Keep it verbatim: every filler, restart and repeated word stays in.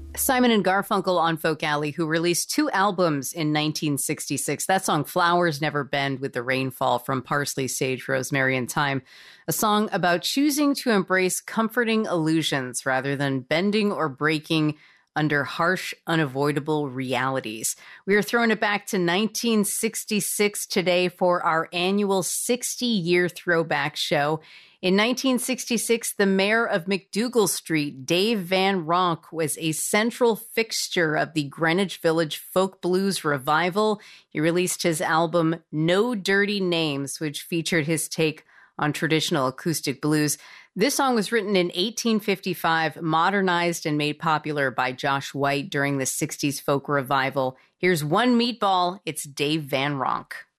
Simon and Garfunkel on Folk Alley, who released two albums in nineteen sixty-six. That song, Flowers Never Bend with the Rainfall, from Parsley, Sage, Rosemary, and Thyme. A song about choosing to embrace comforting illusions rather than bending or breaking under harsh, unavoidable realities. We are throwing it back to nineteen sixty-six today for our annual sixty-year throwback show. In nineteen sixty-six, the mayor of McDougal Street, Dave Van Ronk, was a central fixture of the Greenwich Village folk blues revival. He released his album No Dirty Names, which featured his take on traditional acoustic blues. This song was written in eighteen fifty-five, modernized and made popular by Josh White during the sixties folk revival. Here's One Meatball. It's Dave Van Ronk.